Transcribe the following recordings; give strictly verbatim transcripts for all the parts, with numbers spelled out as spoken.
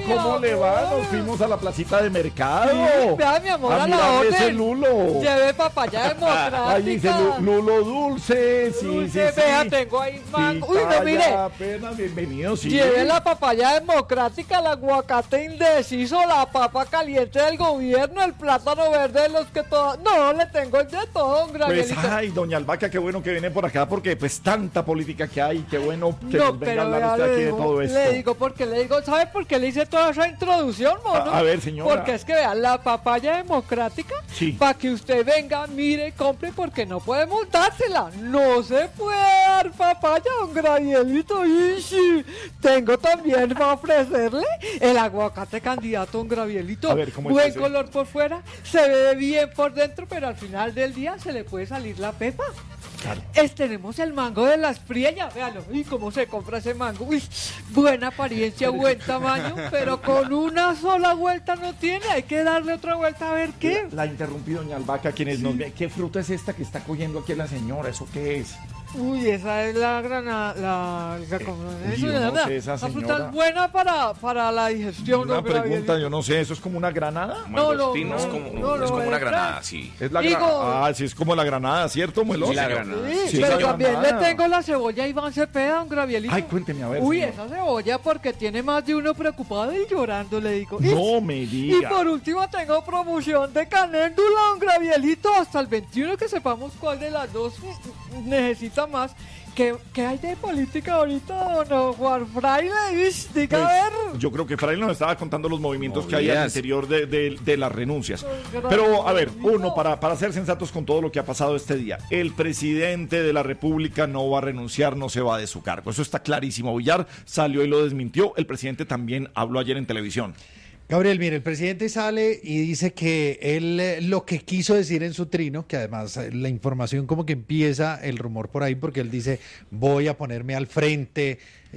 ¿cómo amor. le va? Nos fuimos a la placita de mercado. Vea, mi amor, a a la mirar ese orden. lulo. Lleve papaya democrática. Ahí dice Lu- Lulo Dulce, sí, Dulce, sí, vea, sí. tengo ahí mango. Uy, no, Pitaya, mire. apenas, bienvenido, sí. Lleve la papaya democrática, el aguacate indeciso, la papa caliente del gobierno, el plátano verde de los que todo... No, le tengo de todo, un Pues, Gabrielito. ay, doña Albaca, qué bueno que viene por acá, porque pues tanta política que hay, qué bueno que No, nos venga a pero hablar vea, usted le aquí de digo, todo esto. le digo porque le digo, ¿sabe por qué le hice toda esa introducción, mono? A- a ver, señora. Porque es que vea, la papaya democrática, Sí. para que usted venga, mire, compre, porque no podemos dársela. No se puede dar papaya, don Gabrielito. Y sí, tengo también para ofrecerle el aguacate candidato, don Gabrielito. A ver, ¿cómo es Buen ese? color por fuera, se ve bien por dentro, pero al final del día se le puede salir la pepa. Claro. Es, tenemos el mango de las friellas, véalo, y cómo se compra ese mango, uy, buena apariencia, buen tamaño, pero con una sola vuelta no tiene, hay que darle otra vuelta a ver qué. La, la interrumpí, doña Albaca, quienes nos ven. ¿Qué fruta es esta que está cogiendo aquí la señora? ¿Eso qué es? Uy, esa es la granada, la, la, ¿cómo es uy, eso? yo no Nada. sé, esa La fruta señora. es buena para, para la digestión. Una ¿no? pregunta, Gabrielito? yo no sé, ¿eso es como una granada? No, no, Mangostino es no, como, no, no, es como una es granada, sí. Es la Digo- granada. Ah, sí, es como la granada, ¿cierto, Muelos? Sí, la granada. Sí, Sí, pero señor. también le Granada. tengo la cebolla Iván Cepeda, un Gabrielito. Ay, cuénteme, a ver, Uy, señor. esa cebolla porque tiene más de uno preocupado y llorando, le digo. No me Y diga. por último tengo promoción de canéndula, don Gabrielito, hasta el veintiuno, que sepamos cuál de las dos necesita más. ¿Qué, qué hay de política ahorita, don Juan Fraile? Ish, Diga a ver. Pues, yo creo que Fray nos estaba contando los movimientos que hay al Movidas. interior de, de- de las renuncias. Don Pero, a ver, Gabrielito. uno, para, para ser sensatos con todo lo que ha pasado este día, el presidente de la República no va a renunciar, no se va de su cargo. Eso está clarísimo. Villar salió y lo desmintió. El presidente también habló ayer en televisión. Gabriel, mire, el presidente sale y dice que él eh, lo que quiso decir en su trino, que además eh, la información como que empieza el rumor por ahí, porque él dice, voy a ponerme al frente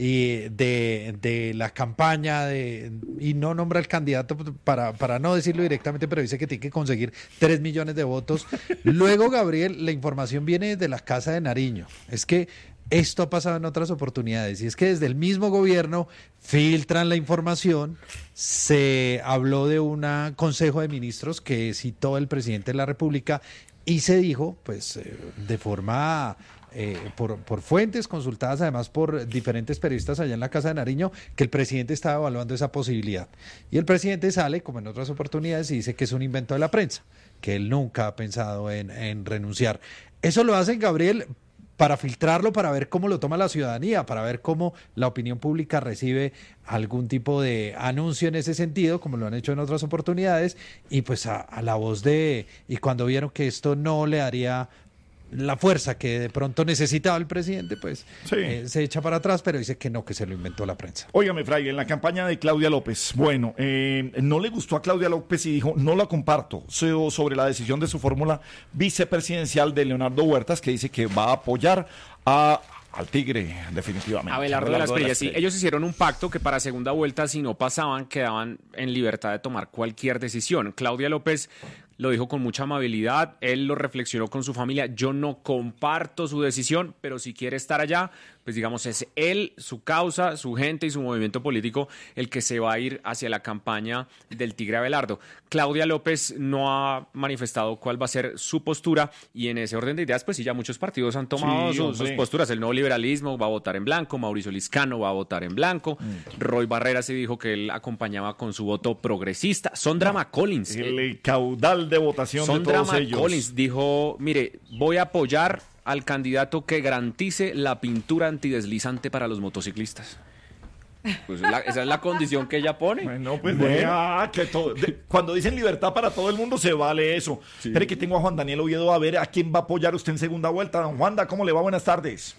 y de, de la campaña, de, y no nombra al candidato para, para no decirlo directamente, pero dice que tiene que conseguir tres millones de votos. Luego, Gabriel, la información viene de la Casa de Nariño. Es que esto ha pasado en otras oportunidades y es que desde el mismo gobierno filtran la información. Se habló de un consejo de ministros que citó el presidente de la República y se dijo, pues eh, de forma eh, por, por fuentes consultadas además por diferentes periodistas allá en la Casa de Nariño, que el presidente estaba evaluando esa posibilidad. Y el presidente sale, como en otras oportunidades, y dice que es un invento de la prensa, que él nunca ha pensado en, en renunciar. Eso lo hacen, Gabriel, para filtrarlo, para ver cómo lo toma la ciudadanía, para ver cómo la opinión pública recibe algún tipo de anuncio en ese sentido, como lo han hecho en otras oportunidades, y pues a, a la voz de... Y cuando vieron que esto no le daría la fuerza que de pronto necesitaba el presidente, pues Sí. eh, se echa para atrás, pero dice que no, que se lo inventó la prensa. Óigame, Fray, en la campaña de Claudia López, bueno, eh, no le gustó a Claudia López y dijo, no la comparto, so- sobre la decisión de su fórmula vicepresidencial de Leonardo Huertas, que dice que va a apoyar a, al Tigre, definitivamente. Abelardo de las Abelardo Perillas, sí. Perillas. Ellos hicieron un pacto que para segunda vuelta, si no pasaban, quedaban en libertad de tomar cualquier decisión. Claudia López lo dijo con mucha amabilidad, él lo reflexionó con su familia. Yo no comparto su decisión, pero si quiere estar allá, pues digamos, es él, su causa, su gente y su movimiento político el que se va a ir hacia la campaña del Tigre Abelardo. Claudia López no ha manifestado cuál va a ser su postura y en ese orden de ideas, pues sí, ya muchos partidos han tomado Sí, sus, hombre. sus posturas. El Nuevo Liberalismo va a votar en blanco, Mauricio Liscano va a votar en blanco, Mm. Roy Barrera se dijo que él acompañaba con su voto progresista. Sondra McCollins. eh, El caudal de votación Sondra de todos ellos. McCollins dijo, mire, voy a apoyar al candidato que garantice la pintura antideslizante para los motociclistas. Pues la- esa es la condición que ella pone. Bueno, pues Bueno. vea que todo, de- cuando dicen libertad para todo el mundo se vale eso. Espere que tengo a Juan Daniel Oviedo a ver a quién va a apoyar usted en segunda vuelta. Don Juanda, ¿cómo le va? Buenas tardes.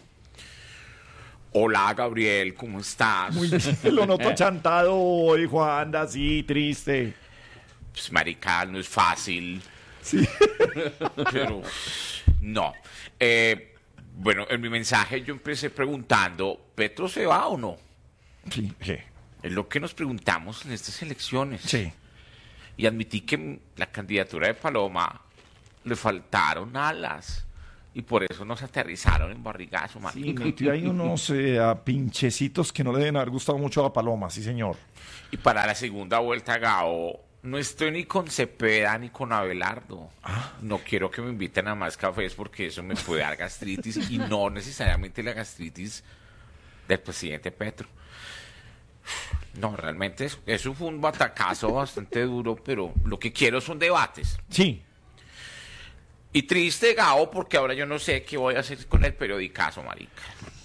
Hola Gabriel, ¿cómo estás? Muy bien, lo noto chantado hoy, Juanda, así, triste. Pues marica, no es fácil. Sí. Pero no. Eh, bueno, en mi mensaje yo empecé preguntando, ¿Petro se va o no? Sí, sí. Es lo que nos preguntamos en estas elecciones. Sí. Y admití que la candidatura de Paloma le faltaron alas. y por eso nos aterrizaron en barrigazo, Sí, marica. metió ahí unos eh, a pinchecitos que no le deben haber gustado mucho a Paloma, sí señor. Y para la segunda vuelta, Gao, no estoy ni con Cepeda ni con Abelardo. No quiero que me inviten a más cafés porque eso me puede dar gastritis y no necesariamente la gastritis del presidente Petro. No, realmente eso, eso fue un batacazo bastante duro, pero lo que quiero son debates. Sí. Y triste, Gao, porque ahora yo no sé qué voy a hacer con el periodicazo, marica.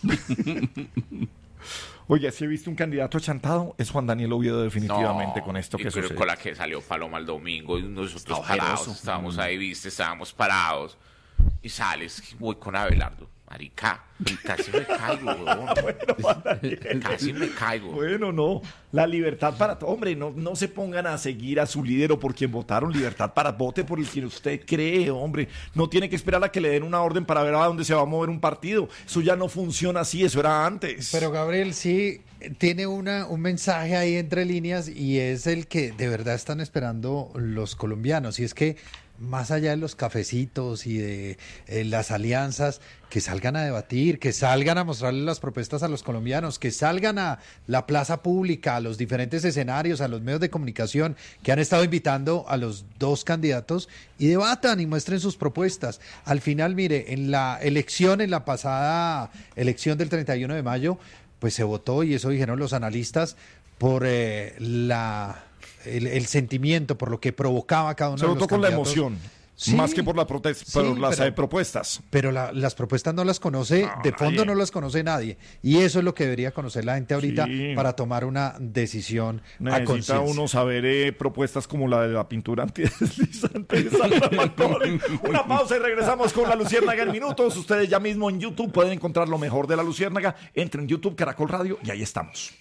Oye, si he visto un candidato achantado, es Juan Daniel Oviedo definitivamente No, con esto y que creo sucede. con la que salió Paloma el domingo y nosotros Está parados, ojeroso. estábamos Mm. ahí, viste, estábamos parados y sales, voy con Abelardo, marica, y casi me caigo, huevón. Bueno, Juan Daniel. Casi me caigo. Bueno, no. La libertad para todos. Hombre, no, no se pongan a seguir a su líder o por quien votaron. Libertad para vote por el que usted cree, hombre. No tiene que esperar a que le den una orden para ver a dónde se va a mover un partido. Eso ya no funciona así, eso era antes. Pero Gabriel sí tiene una, un mensaje ahí entre líneas y es el que de verdad están esperando los colombianos. Y es que más allá de los cafecitos y de eh, las alianzas, que salgan a debatir, que salgan a mostrarle las propuestas a los colombianos, que salgan a la plaza pública, a los diferentes escenarios, a los medios de comunicación que han estado invitando a los dos candidatos y debatan y muestren sus propuestas. Al final, mire, en la elección, en la pasada elección del treinta y uno de mayo, pues se votó, y eso dijeron los analistas, por eh, la el, el sentimiento, por lo que provocaba cada uno se de los votó con la candidatos. emoción. Sí, Más que por la protesta, sí, por las pero- eh, propuestas. Pero la- las propuestas no las conoce, No, de fondo nadie. no las conoce nadie. Y eso es lo que debería conocer la gente ahorita Sí. para tomar una decisión a Necesita conciencia. uno saber eh, propuestas como la de la pintura antideslizante de Sandra Macaulay. Una pausa y regresamos con la Luciérnaga en minutos. Ustedes ya mismo en YouTube pueden encontrar lo mejor de la Luciérnaga. Entren en YouTube, Caracol Radio, y ahí estamos.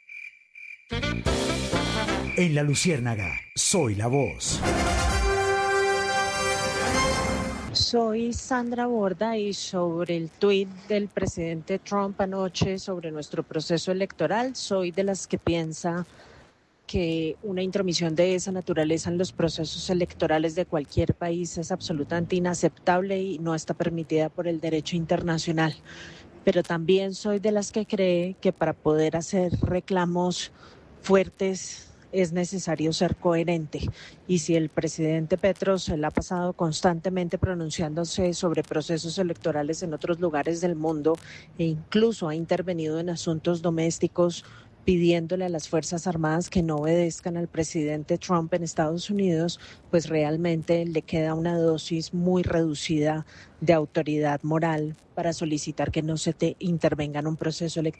En la Luciérnaga, soy la voz. Soy Sandra Borda y sobre el tuit del presidente Trump anoche sobre nuestro proceso electoral, soy de las que piensa que una intromisión de esa naturaleza en los procesos electorales de cualquier país es absolutamente inaceptable y no está permitida por el derecho internacional. Pero también soy de las que cree que para poder hacer reclamos fuertes es necesario ser coherente. Y si el presidente Petro se la ha pasado constantemente pronunciándose sobre procesos electorales en otros lugares del mundo e incluso ha intervenido en asuntos domésticos pidiéndole a las Fuerzas Armadas que no obedezcan al presidente Trump en Estados Unidos, pues realmente le queda una dosis muy reducida de autoridad moral para solicitar que no se te intervenga en un proceso electoral.